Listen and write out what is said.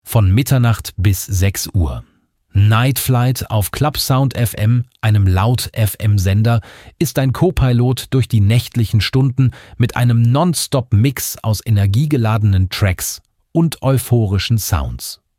von Mitternacht bis 6 Uhr. Night Flight auf Club Sound FM, einem Laut-FM-Sender, ist ein Co-Pilot durch die nächtlichen Stunden mit einem Non-Stop-Mix aus energiegeladenen Tracks und euphorischen Sounds.